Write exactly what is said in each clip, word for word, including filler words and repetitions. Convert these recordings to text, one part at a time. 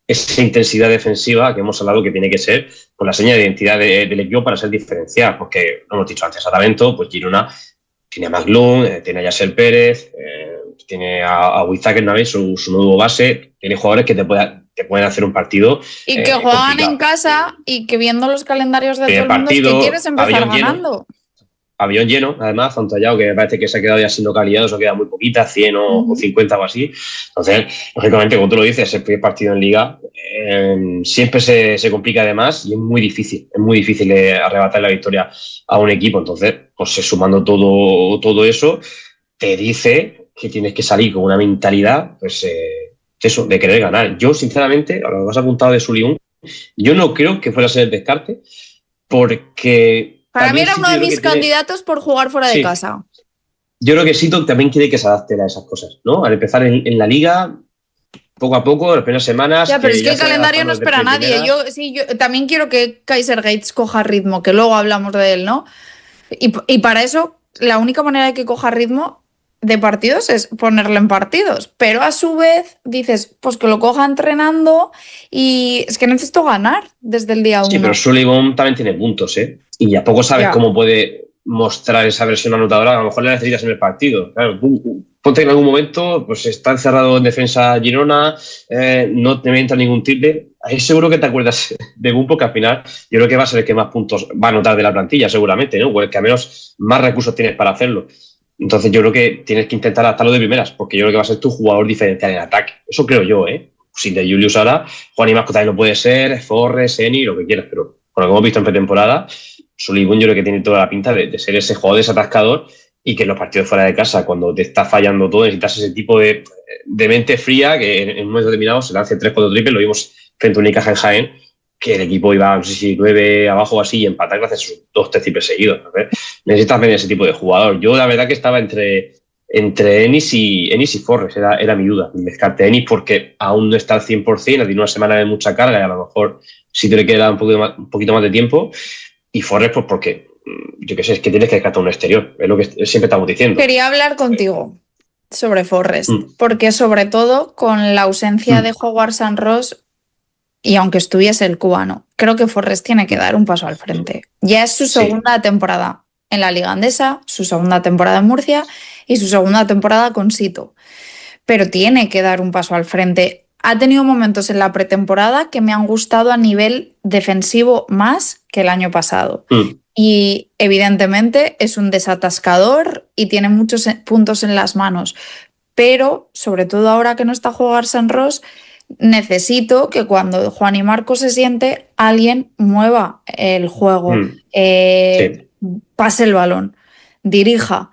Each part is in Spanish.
esa intensidad defensiva que hemos hablado que tiene que ser con la seña de identidad de, del equipo para ser diferencial, porque, lo hemos dicho antes, a talento, pues Girona tiene a McLoone, eh, tiene a Yasser Pérez, eh, tiene a, a Whittaker Navas, su, su nuevo base, tiene jugadores que te, pueda, te pueden hacer un partido y que eh, juegan complicado. En casa y que viendo los calendarios de eh, todo el partido, mundo es que quieres empezar ganando. Lleno, avión lleno, además, Fontallao, que me parece que se ha quedado ya sin localidad, eso queda muy poquita, cien o, uh-huh. o cincuenta o así. Entonces, lógicamente, como tú lo dices, el primer partido en Liga eh, siempre se, se complica además y es muy difícil, es muy difícil eh, arrebatar la victoria a un equipo. Entonces, pues sumando todo, todo eso, te dice que tienes que salir con una mentalidad, pues, eh, eso, de querer ganar. Yo, sinceramente, a lo que has apuntado de Sullivan, yo no creo que fuera a ser el descarte, porque... Para mí era uno de mis candidatos tiene... por jugar fuera sí. de casa. Yo creo que Sito también quiere que se adapte a esas cosas, ¿no? Al empezar en, en la Liga, poco a poco, las primeras semanas... Ya, pero es que el calendario no espera a nadie. Yo, sí, yo también quiero que Kaiser Gates coja ritmo, que luego hablamos de él, ¿no? Y, y para eso, la única manera de que coja ritmo de partidos es ponerlo en partidos. Pero a su vez, dices, pues que lo coja entrenando y es que necesito ganar desde el día uno. Sí, pero Sullivan también tiene puntos, ¿eh? Y a poco sabes ya. cómo puede mostrar esa versión anotadora, a lo mejor la necesitas en el partido. Claro, ponte en algún momento, pues está encerrado en defensa Girona, eh, no te entra ningún triple. Ahí seguro que te acuerdas de Boom, porque al final yo creo que va a ser el que más puntos va a anotar de la plantilla, seguramente, ¿no? O el que al menos más recursos tienes para hacerlo. Entonces yo creo que tienes que intentar adaptarlo de primeras, porque yo creo que va a ser tu jugador diferencial en ataque. Eso creo yo, ¿eh? Sin de Julius ahora, Juan y Marco también lo puede ser, Forres, Eni, lo que quieras, pero con lo que hemos visto en pretemporada, Sullivan yo creo que tiene toda la pinta de, de ser ese jugador desatascador y que en los partidos fuera de casa, cuando te está fallando todo, necesitas ese tipo de, de mente fría que en, en un momento determinado se lance tres cuatro triples, lo vimos frente a Unicaja en Jaén, que el equipo iba, no sé si nueve abajo o así, y empatar gracias a sus dos, tres triples seguidos. ¿no? Necesitas ver ese tipo de jugador. Yo la verdad que estaba entre, entre Enis y, Enis y Forres, era, era mi duda. Me descarté Enis porque aún no está al cien por ciento, tiene una semana de mucha carga y a lo mejor sí te le queda un poquito más, un poquito más de tiempo. Y Forres, pues porque, yo qué sé, es que tienes que descartar un exterior, es lo que siempre estamos diciendo. Quería hablar contigo sobre Forres, mm. porque sobre todo con la ausencia mm. de Howard Sanros, y aunque estuviese el cubano, creo que Forres tiene que dar un paso al frente. Ya es su segunda sí. temporada en la Liga Andesa, su segunda temporada en Murcia y su segunda temporada con Sito. Pero tiene que dar un paso al frente. Ha tenido momentos en la pretemporada que me han gustado a nivel defensivo más que el año pasado. Mm. Y evidentemente es un desatascador y tiene muchos puntos en las manos. Pero, sobre todo ahora que no está Howard Sanros, necesito que cuando Juan y Marco se siente, alguien mueva el juego, mm. eh, sí. pase el balón, dirija,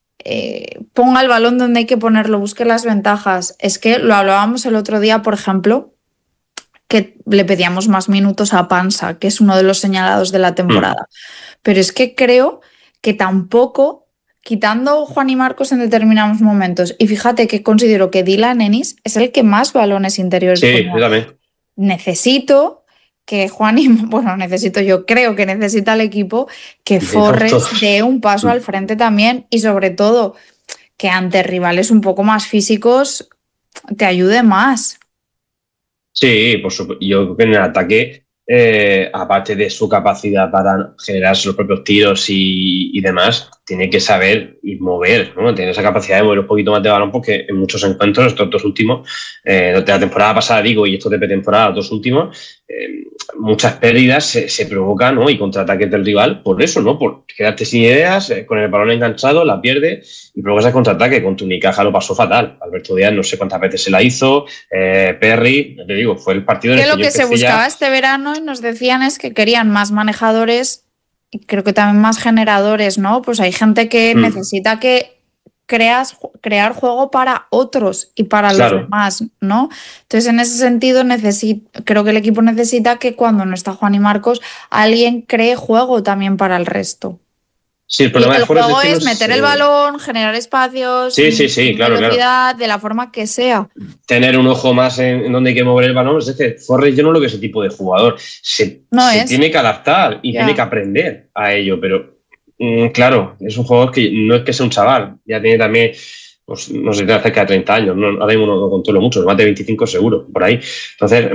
eh, ponga el balón donde hay que ponerlo, busque las ventajas. Es que lo hablábamos el otro día, por ejemplo, que le pedíamos más minutos a Pansa, que es uno de los señalados de la temporada. Mm. Pero es que creo que tampoco... Quitando Juan y Marcos en determinados momentos, y fíjate que considero que Dylan Ennis es el que más balones interiores sí, yo también. Necesito que Juan y... Bueno, necesito, yo creo que necesita el equipo que Forres dé un paso al frente también y sobre todo que ante rivales un poco más físicos te ayude más. Sí, por supuesto. Yo creo que en el ataque... Eh, aparte de su capacidad para generar sus propios tiros y, y demás, tiene que saber y mover, ¿no? Tiene esa capacidad de mover un poquito más de balón porque en muchos encuentros, estos dos últimos, eh, de la temporada pasada digo, y estos de pretemporada, los dos últimos, eh, muchas pérdidas se, se provocan, ¿no? Y contraataques del rival por eso, ¿no? Por quedarte sin ideas, eh, con el balón enganchado, la pierde y provocas el contraataque. Con tu Unicaja lo pasó fatal. Alberto Díaz no sé cuántas veces se la hizo, eh, Perry, te digo, fue el partido en el que lo que se buscaba ya... este verano y nos decían es que querían más manejadores y creo que también más generadores, ¿no? Pues hay gente que mm. necesita que creas, crear juego para otros y para claro. los demás, ¿no? Entonces, en ese sentido, necesit- creo que el equipo necesita que cuando no está Juan y Marcos, alguien cree juego también para el resto. Sí, el problema y el de juego es, es meter el balón, generar espacios, sí, sí, sí, claro, velocidad, claro. de la forma que sea. Tener un ojo más en, en donde hay que mover el balón. Es decir, Forres yo no lo que es ese tipo de jugador. Se, no se es. tiene que adaptar y yeah. tiene que aprender a ello, pero mm, claro, es un jugador que no es que sea un chaval, ya tiene también, pues, no sé, tiene cerca de treinta años, no, ahora mismo no, no controlo mucho, más de veinticinco seguro, por ahí. Entonces,